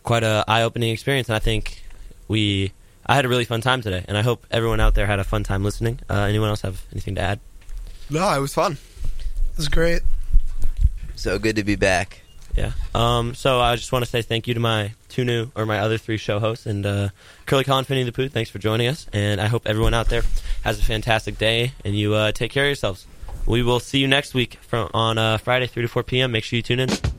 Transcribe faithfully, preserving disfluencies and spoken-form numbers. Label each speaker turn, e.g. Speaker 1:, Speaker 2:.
Speaker 1: quite a eye-opening experience, and I think we I had a really fun time today, and I hope everyone out there had a fun time listening. Uh, anyone else have anything to add?
Speaker 2: No, it was fun.
Speaker 3: It was great.
Speaker 4: So good to be back.
Speaker 1: Yeah. Um, so I just want to say thank you to my two new, or my other three show hosts, and uh, Curly Colin, Finny the Pooh, thanks for joining us, and I hope everyone out there has a fantastic day, and you uh, take care of yourselves. We will see you next week from on uh, Friday, three to four p.m. Make sure you tune in.